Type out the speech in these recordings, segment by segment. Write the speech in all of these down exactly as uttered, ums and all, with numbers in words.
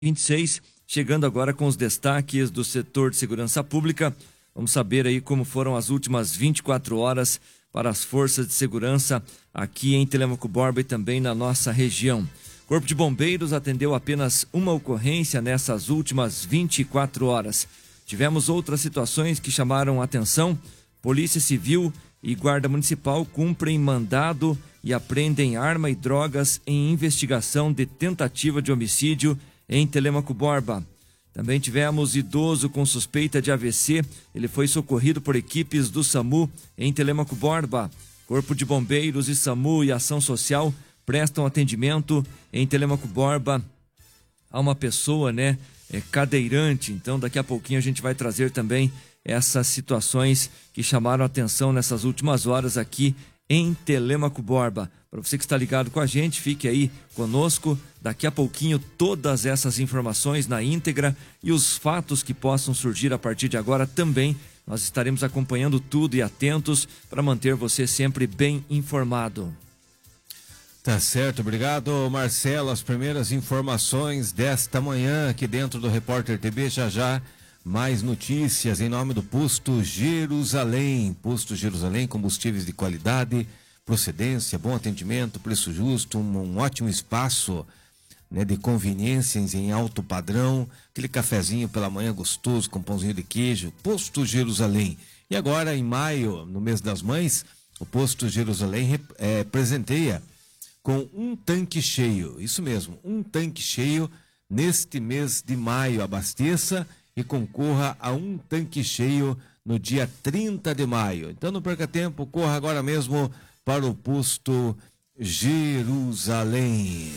vinte e seis, chegando agora com os destaques do setor de segurança pública. Vamos saber aí como foram as últimas vinte e quatro horas para as forças de segurança aqui em Telêmaco Borba e também na nossa região. Corpo de Bombeiros atendeu apenas uma ocorrência nessas últimas vinte e quatro horas. Tivemos outras situações que chamaram atenção. Polícia Civil e Guarda Municipal cumprem mandado e apreendem arma e drogas em investigação de tentativa de homicídio em Telêmaco Borba. Também tivemos idoso com suspeita de A V C. Ele foi socorrido por equipes do SAMU em Telêmaco Borba. Corpo de Bombeiros e SAMU e Ação Social prestam atendimento em Telêmaco Borba a uma pessoa, né, é, cadeirante. Então, daqui a pouquinho a gente vai trazer também essas situações que chamaram a atenção nessas últimas horas aqui em Telêmaco Borba. Para você que está ligado com a gente, fique aí conosco. Daqui a pouquinho todas essas informações na íntegra e os fatos que possam surgir a partir de agora também. Nós estaremos acompanhando tudo e atentos para manter você sempre bem informado. Tá certo, obrigado Marcelo. As primeiras informações desta manhã aqui dentro do Repórter T V. Já já mais notícias em nome do Posto Jerusalém. Posto Jerusalém, combustíveis de qualidade, procedência, bom atendimento, preço justo, um, um ótimo espaço, né, de conveniências em alto padrão, aquele cafezinho pela manhã gostoso com pãozinho de queijo. Posto Jerusalém. E agora em maio, no mês das mães, o Posto Jerusalém é, presenteia com um tanque cheio, isso mesmo, um tanque cheio neste mês de maio. Abasteça e concorra a um tanque cheio no dia trinta de maio. Então não perca tempo, corra agora mesmo para o Posto Jerusalém.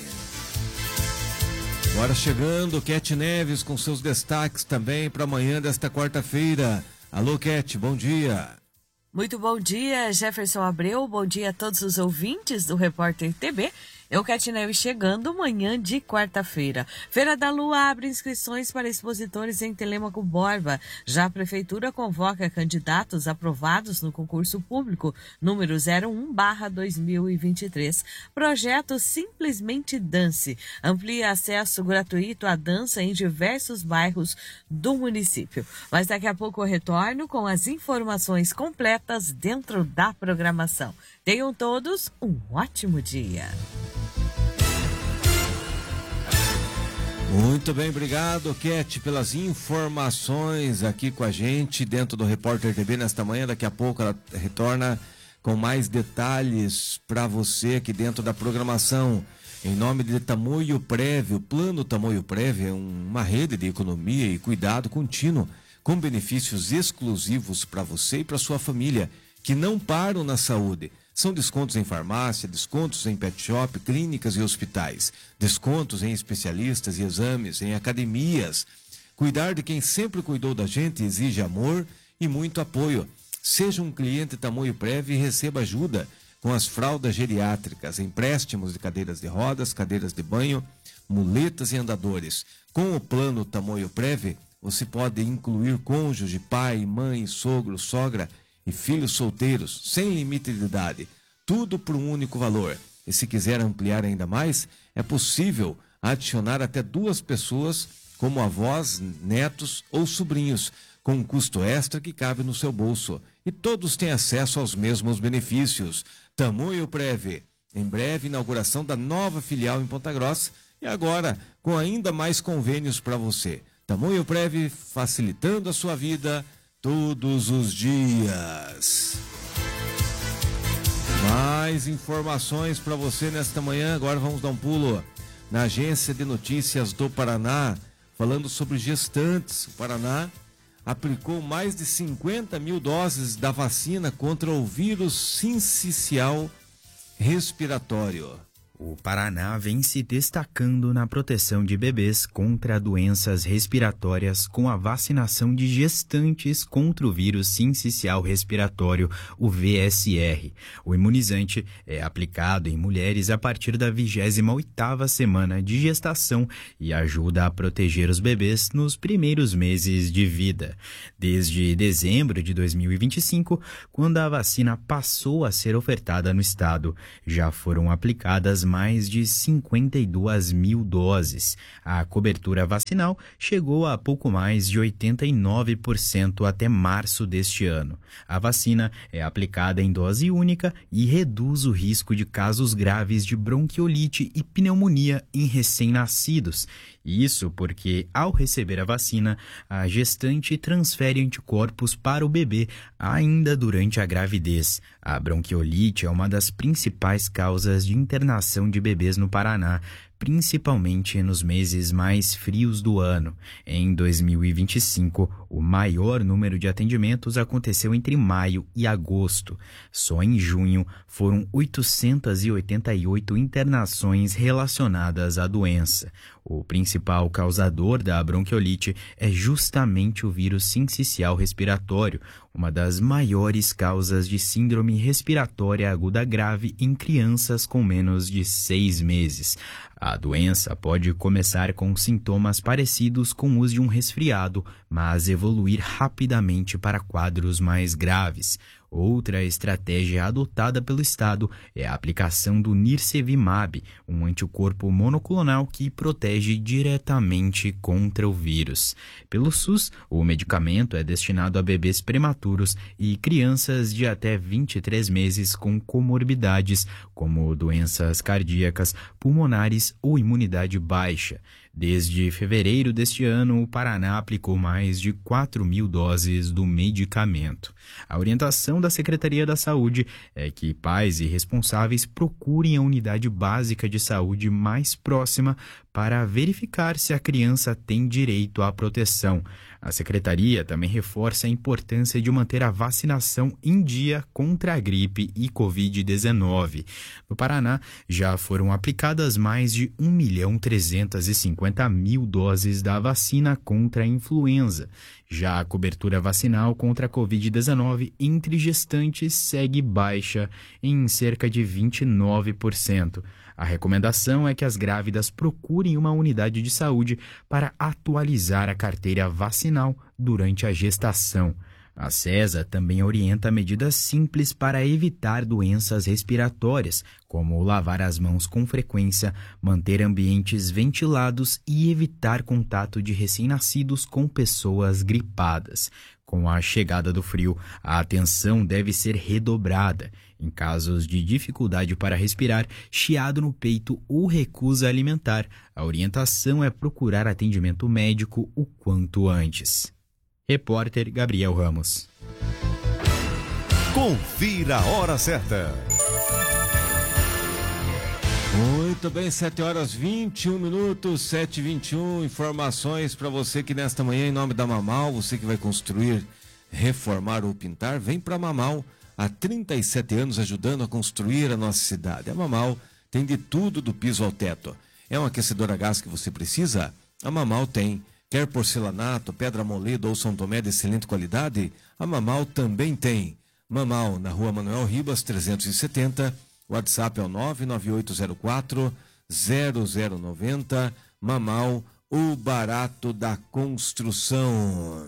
Agora chegando, Cat Neves com seus destaques também para amanhã desta quarta-feira. Alô, Cat, bom dia. Muito bom dia, Jefferson Abreu. Bom dia a todos os ouvintes do Repórter T V. Eu, Cat Neves, chegando manhã de quarta-feira. Feira da Lua abre inscrições para expositores em Telêmaco Borba. Já a Prefeitura convoca candidatos aprovados no concurso público número zero um barra dois mil e vinte e três. Projeto Simplesmente Dance. Amplia acesso gratuito à dança em diversos bairros do município. Mas daqui a pouco eu retorno com as informações completas dentro da programação. Tenham todos um ótimo dia. Muito bem, obrigado, Cat, pelas informações aqui com a gente dentro do Repórter T V nesta manhã. Daqui a pouco ela retorna com mais detalhes para você aqui dentro da programação. Em nome de Tamoio Prev, o Plano Tamoio Prev é uma rede de economia e cuidado contínuo com benefícios exclusivos para você e para sua família que não param na saúde. São descontos em farmácia, descontos em pet shop, clínicas e hospitais, descontos em especialistas e exames, em academias. Cuidar de quem sempre cuidou da gente exige amor e muito apoio. Seja um cliente Tamoio Prev e receba ajuda com as fraldas geriátricas, empréstimos de cadeiras de rodas, cadeiras de banho, muletas e andadores. Com o plano Tamoio Prev, você pode incluir cônjuge, pai, mãe, sogro, sogra e filhos solteiros, sem limite de idade, tudo por um único valor. E se quiser ampliar ainda mais, é possível adicionar até duas pessoas, como avós, netos ou sobrinhos, com um custo extra que cabe no seu bolso. E todos têm acesso aos mesmos benefícios. Tamoio Prev. Em breve, inauguração da nova filial em Ponta Grossa e agora com ainda mais convênios para você. Tamoio Prev, facilitando a sua vida todos os dias. Mais informações para você nesta manhã. Agora vamos dar um pulo na Agência de Notícias do Paraná, falando sobre gestantes. O Paraná aplicou mais de cinquenta mil doses da vacina contra o vírus sincicial respiratório. O Paraná vem se destacando na proteção de bebês contra doenças respiratórias com a vacinação de gestantes contra o vírus sincicial respiratório, o V S R. O imunizante é aplicado em mulheres a partir da vigésima oitava semana de gestação e ajuda a proteger os bebês nos primeiros meses de vida. Desde dezembro de dois mil e vinte e cinco, quando a vacina passou a ser ofertada no estado, já foram aplicadas mais de cinquenta e duas mil doses. A cobertura vacinal chegou a pouco mais de oitenta e nove por cento até março deste ano. A vacina é aplicada em dose única e reduz o risco de casos graves de bronquiolite e pneumonia em recém-nascidos. Isso porque, ao receber a vacina, a gestante transfere anticorpos para o bebê ainda durante a gravidez. A bronquiolite é uma das principais causas de internação de bebês no Paraná, principalmente nos meses mais frios do ano. Em dois mil e vinte e cinco, o maior número de atendimentos aconteceu entre maio e agosto. Só em junho foram oitocentas e oitenta e oito internações relacionadas à doença. O principal causador da bronquiolite é justamente o vírus sincicial respiratório, uma das maiores causas de síndrome respiratória aguda grave em crianças com menos de seis meses. A doença pode começar com sintomas parecidos com os de um resfriado, mas evoluir rapidamente para quadros mais graves. Outra estratégia adotada pelo Estado é a aplicação do Nirsevimab, um anticorpo monoclonal que protege diretamente contra o vírus. Pelo SUS, o medicamento é destinado a bebês prematuros e crianças de até vinte e três meses com comorbidades, como doenças cardíacas, pulmonares ou imunidade baixa. Desde fevereiro deste ano, o Paraná aplicou mais de quatro mil doses do medicamento. A orientação da Secretaria da Saúde é que pais e responsáveis procurem a unidade básica de saúde mais próxima para verificar se a criança tem direito à proteção. A Secretaria também reforça a importância de manter a vacinação em dia contra a gripe e covid dezenove. No Paraná, já foram aplicadas mais de um milhão trezentos e cinquenta mil doses da vacina contra a influenza. Já a cobertura vacinal contra a covid dezenove entre gestantes segue baixa em cerca de vinte e nove por cento. A recomendação é que as grávidas procurem uma unidade de saúde para atualizar a carteira vacinal durante a gestação. A CESA também orienta medidas simples para evitar doenças respiratórias, como lavar as mãos com frequência, manter ambientes ventilados e evitar contato de recém-nascidos com pessoas gripadas. Com a chegada do frio, a atenção deve ser redobrada. Em casos de dificuldade para respirar, chiado no peito ou recusa alimentar, a orientação é procurar atendimento médico o quanto antes. Repórter Gabriel Ramos. Confira a hora certa. Muito bem, sete horas e vinte e um minutos, sete e vinte e um. Informações para você que nesta manhã, em nome da Mamal, você que vai construir, reformar ou pintar, vem para a Mamal. Há trinta e sete anos ajudando a construir a nossa cidade. A Mamal tem de tudo do piso ao teto. É um aquecedor a gás que você precisa? A Mamal tem. Quer porcelanato, pedra molida ou São Tomé de excelente qualidade? A Mamal também tem. Mamal, na rua Manuel Ribas, trezentos e setenta. O WhatsApp é o nove nove oito zero quatro zero zero nove zero. Mamal, o barato da construção.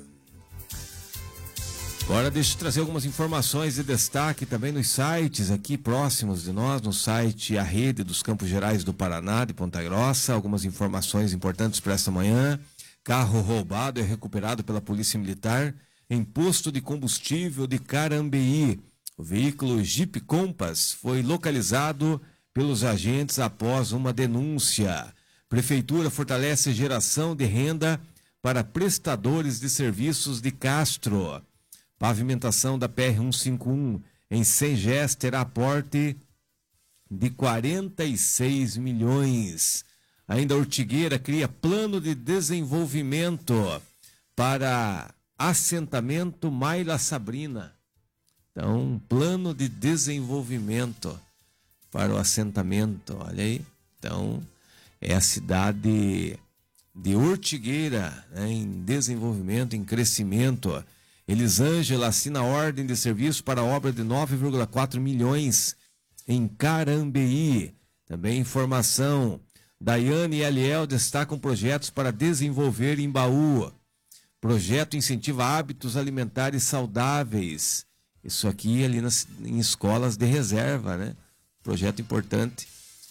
Agora deixa eu trazer algumas informações de destaque também nos sites aqui próximos de nós, no site A Rede dos Campos Gerais do Paraná, de Ponta Grossa. Algumas informações importantes para esta manhã. Carro roubado é recuperado pela Polícia Militar em posto de combustível de Carambeí. O veículo Jeep Compass foi localizado pelos agentes após uma denúncia. Prefeitura fortalece geração de renda para prestadores de serviços de Castro. Pavimentação da P R cento e cinquenta e um em Sengés terá aporte de quarenta e seis milhões. Ainda a Ortigueira cria plano de desenvolvimento para assentamento Maila Sabrina. Então, um plano de desenvolvimento para o assentamento, olha aí. Então, é a cidade de Ortigueira, né, em desenvolvimento, em crescimento. Elisângela assina ordem de serviço para a obra de nove vírgula quatro milhões em Carambeí. Também informação. Daiane e Eliel destacam projetos para desenvolver em Baú. Projeto incentiva hábitos alimentares saudáveis. Isso aqui ali nas, em escolas de reserva, né? Projeto importante.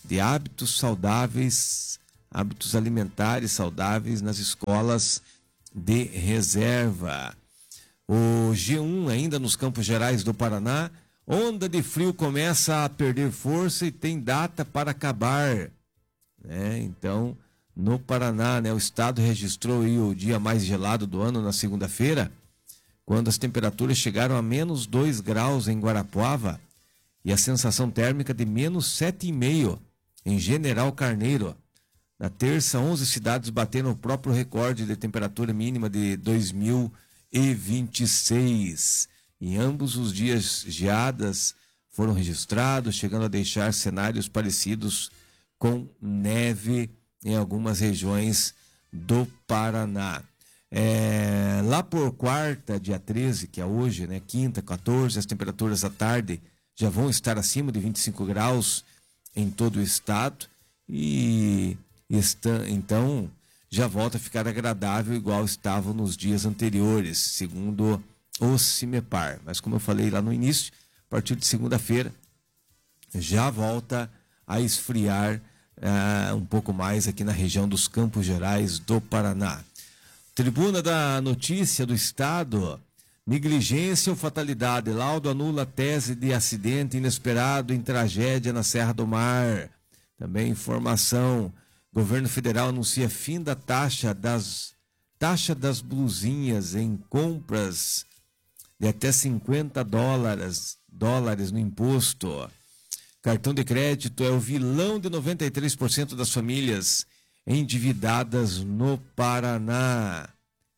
de hábitos saudáveis, hábitos alimentares saudáveis nas escolas de reserva. O G um, ainda nos Campos Gerais do Paraná, onda de frio começa a perder força e tem data para acabar. Né? Então, no Paraná, né, o estado registrou aí o dia mais gelado do ano na segunda-feira, quando as temperaturas chegaram a menos dois graus em Guarapuava e a sensação térmica de menos sete vírgula cinco em General Carneiro. Na terça, onze cidades bateram o próprio recorde de temperatura mínima de dois mil e vinte e seis. Em ambos os dias, geadas foram registrados, chegando a deixar cenários parecidos com neve em algumas regiões do Paraná. É, lá por quarta, dia treze, que é hoje, né, quinta, quatorze, as temperaturas à tarde já vão estar acima de vinte e cinco graus em todo o estado e está, então já volta a ficar agradável igual estava nos dias anteriores, segundo o CIMEPAR. Mas como eu falei lá no início, a partir de segunda-feira já volta a esfriar uh, um pouco mais aqui na região dos Campos Gerais do Paraná. Tribuna da Notícia do Estado: negligência ou fatalidade, laudo anula tese de acidente inesperado em tragédia na Serra do Mar. Também informação: governo federal anuncia fim da taxa das taxa das blusinhas em compras de até cinquenta dólares, dólares no imposto. Cartão de crédito é o vilão de noventa e três por cento das famílias endividadas no Paraná.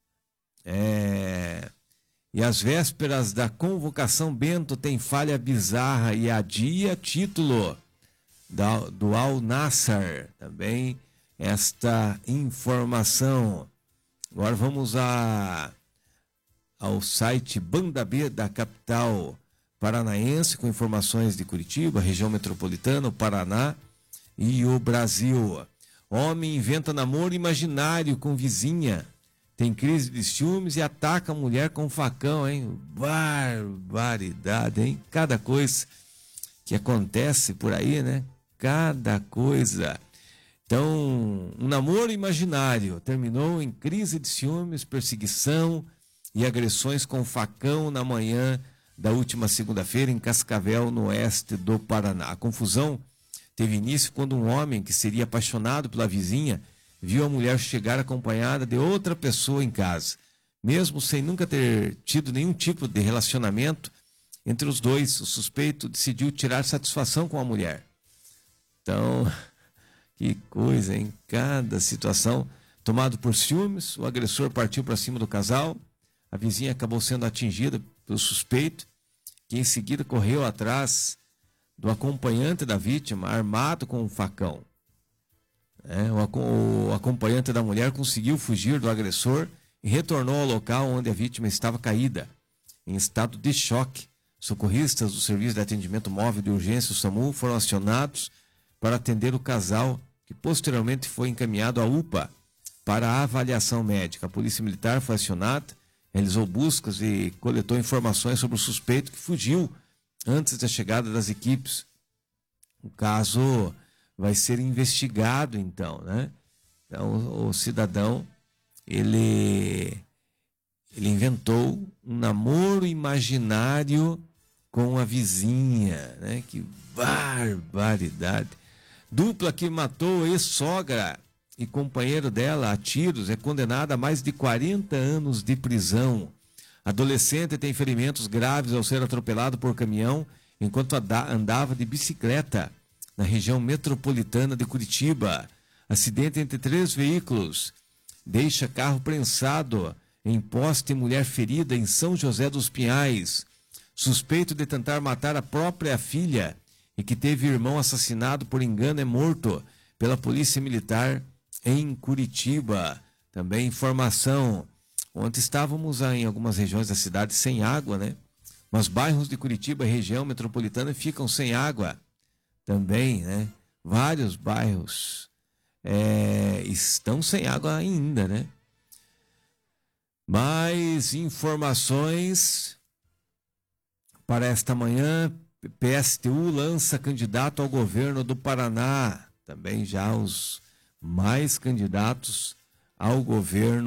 É... E às vésperas da convocação, Bento tem falha bizarra e adia título da, do Al Nassr. Também esta informação. Agora vamos a, ao site Banda B da capital paranaense, com informações de Curitiba, região metropolitana, o Paraná e o Brasil. Homem inventa namoro imaginário com vizinha, tem crise de ciúmes e ataca a mulher com facão, hein? Barbaridade, hein? Cada coisa que acontece por aí, né? Cada coisa. Então, um namoro imaginário terminou em crise de ciúmes, perseguição e agressões com facão na manhã da última segunda-feira em Cascavel, no oeste do Paraná. A confusão teve início quando um homem que seria apaixonado pela vizinha viu a mulher chegar acompanhada de outra pessoa em casa. Mesmo sem nunca ter tido nenhum tipo de relacionamento entre os dois, o suspeito decidiu tirar satisfação com a mulher. Então, que coisa, hein? Cada situação. Tomado por ciúmes, o agressor partiu para cima do casal. A vizinha acabou sendo atingida pelo suspeito, que em seguida correu atrás do acompanhante da vítima, armado com um facão. É, o, o acompanhante da mulher conseguiu fugir do agressor e retornou ao local onde a vítima estava caída, em estado de choque. Socorristas do Serviço de Atendimento Móvel de Urgência, o SAMU, foram acionados para atender o casal, que posteriormente foi encaminhado à U P A para a avaliação médica. A Polícia Militar foi acionada, realizou buscas e coletou informações sobre o suspeito que fugiu antes da chegada das equipes. O caso vai ser investigado, então, né? Então, o, o cidadão, ele, ele inventou um namoro imaginário com a vizinha, né? Que barbaridade. Dupla que matou ex-sogra e companheiro dela a tiros é condenada a mais de quarenta anos de prisão. Adolescente tem ferimentos graves ao ser atropelado por caminhão enquanto andava de bicicleta na região metropolitana de Curitiba. Acidente entre três veículos deixa carro prensado em poste e mulher ferida em São José dos Pinhais. Suspeito de tentar matar a própria filha e que teve irmão assassinado por engano é morto pela Polícia Militar em Curitiba. Também informação: ontem estávamos em algumas regiões da cidade sem água, né? Mas bairros de Curitiba e região metropolitana ficam sem água também, né? Vários bairros é, estão sem água ainda, né? Mais informações para esta manhã. P S T U lança candidato ao governo do Paraná. Também já os mais candidatos ao governo